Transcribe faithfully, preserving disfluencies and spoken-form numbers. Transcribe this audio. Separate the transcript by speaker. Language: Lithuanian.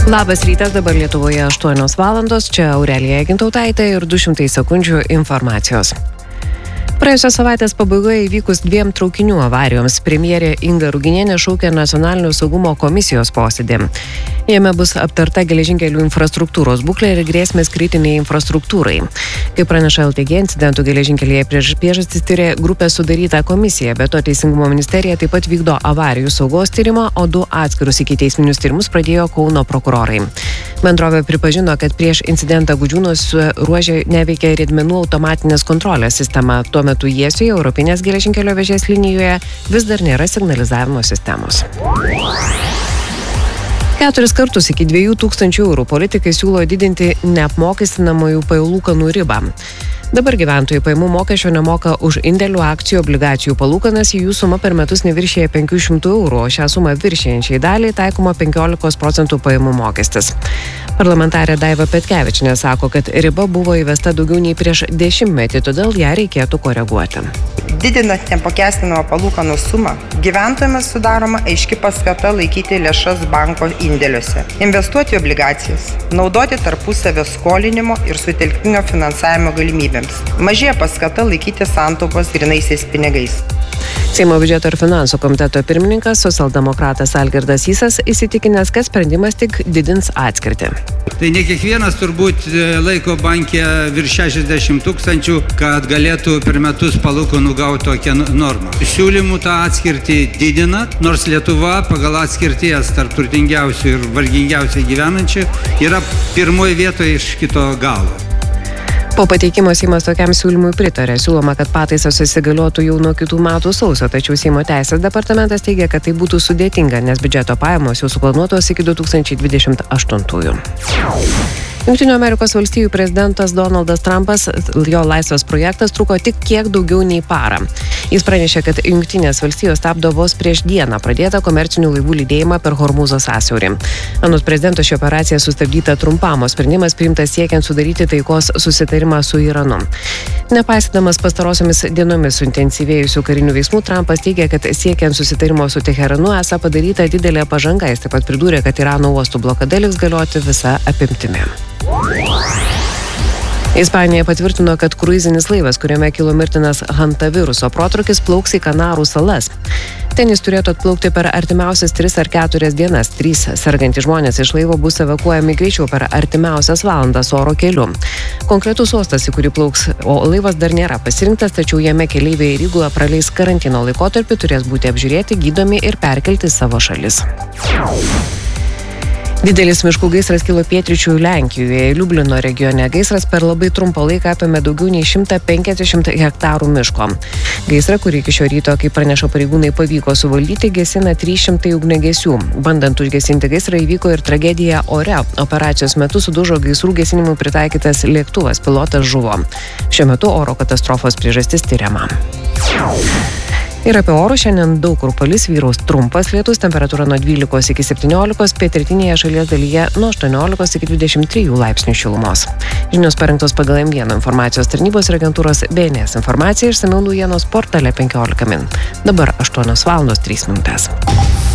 Speaker 1: Labas rytas, dabar Lietuvoje aštuonios valandos, čia Aurelija Gintautaitė ir du šimtai sekundžių informacijos. Praėjusios savaitės pabaigoje įvykus dviem traukinių avarijoms, premjerė Inga Ruginienė šaukė Nacionalinio saugumo komisijos posėdį. Jame bus aptarta geležinkelių infrastruktūros būklė ir grėsmės kritiniai infrastruktūrai. Kaip praneša L T G, incidentų geležinkelyje priežastis tyrė grupė sudaryta komisija, bet to Teisingumo ministerija taip pat vykdo avarijų saugos tyrimą, o du atskirus ikiteisminius tyrimus pradėjo Kauno prokurorai. Bendrovė pripažino, kad prieš incidentą Gudžiūnus ruože neveikia riedmenų automatinės kontrolės sistema. Tuo metu Jiesiuje, Europinės geležinkelio vėžės linijoje, vis dar nėra signalizavimo sistemos. Keturis kartus iki dviejų tūkstančių eurų politikai siūlo didinti neapmokestinamųjų palūkanų ribą. Dabar gyventojai pajamų mokesčio nemoka už indėlių, akcijų, obligacijų palūkanas, jų suma per metus neviršėja penkių šimtų eurų, o šią sumą viršijančiai daliai taikoma penkiolikos procentų pajamų mokestis. Parlamentarė Daiva Petkevičienė sako, kad riba buvo įvesta daugiau nei prieš dešimtmetį, todėl ją reikėtų koreguoti.
Speaker 2: Didinant neapmokestinamą palūkanų sumą, gyventojams sudaroma aiški paskata laikyti lėšas banko indėliuose, investuoti į obligacijas, naudoti tarpusavio skolinimo ir sutelktinio finansavimo galimybėms. Mažėja paskata laikyti santaupas grynaisiais pinigais.
Speaker 1: Seimo biudžeto ir finansų komiteto pirmininkas, socialdemokratas Algirdas Sysas, įsitikinęs, kad sprendimas tik didins atskirtį.
Speaker 3: Tai ne kiekvienas turbūt laiko banke virš šešiasdešimt tūkstančių, kad galėtų per metus palūkanų gauti tokią normą. Siūlymų tą atskirtį didina, nors Lietuva pagal atskirties tarp turtingiausių ir vargingiausiai gyvenančių yra pirmoje vietoje iš kito galo.
Speaker 1: Po pateikimo Seimas tokiam siūlymui pritarė. Siūloma, kad pataisos įsigaliotų jau nuo kitų metų sausio, tačiau Seimo teisės departamentas teigia, kad tai būtų sudėtinga, nes biudžeto pajamos jau suplanuotos iki du tūkstančiai dvidešimt aštuntųjų. Jungtinių Amerikos valstijų prezidentas Donaldas Trumpas, jo laisvės projektas truko tik kiek daugiau nei parą. Jis pranešė, kad Jungtinės valstijos stabdo vos prieš dieną pradėtą komercinių laivų lydėjimą per Hormūzo sąsiaurį. Anot prezidento ši operacija sustabdyta trumpam, o sprendimas priimtas siekiant sudaryti taikos susitarimą su Iranu. Nepaisydamas pastarosiomis dienomis suintensyvėjusių karinių veiksmų, Trumpas teigia, kad siekiant susitarimo su Teheranu esą padaryta didelė pažanga. Jis taip pat pridūrė, kad Irano uostų blokada liks galioti visa apimtimi. Ispanija patvirtino, kad kruizinis laivas, kuriame kilo mirtinas hantaviruso protrūkis, plauks į Kanarų salas. Ten jis turėtų atplaukti per artimiausias tris ar keturias dienas. Trys sergantys žmonės iš laivo bus evakuojami greičiau per artimiausias valandas oro keliu. Konkretus uostas, į kurį plauks, o laivas dar nėra pasirinktas, tačiau jame keleiviai ir įgula praleis karantino laikotarpį, turės būti apžiūrėti, gydomi ir perkelti savo šalis. Didelis miškų gaisras kilo pietryčių Lenkijoje, Liublino regione. Gaisras per labai trumpą laiką apėmė daugiau nei šimtą penkiasdešimt hektarų miško. Gaisrą, kurį iki šio ryto, kaip praneša pareigūnai, pavyko suvaldyti, gesina trys šimtai ugniagesių. Bandant užgesinti gaisrą įvyko ir tragedija ore. Operacijos metu sudužo gaisrų gesinimui pritaikytas lėktuvas, pilotas žuvo. Šiuo metu oro katastrofos priežastis tiriama. Ir apie orus šiandien daug kur palis, vyraus trumpas lietus, temperatūra nuo dvylikos iki septyniolikos, pietrytinėje šalies dalyje nuo aštuoniolikos iki dvidešimt trijų laipsnių šilumos. Žinios parengtos pagal M vienas informacijos tarnybos ir agentūros B N S informacija, išsamiau naujienos portale penkiolika min. Dabar aštuonios valandos trys minutės.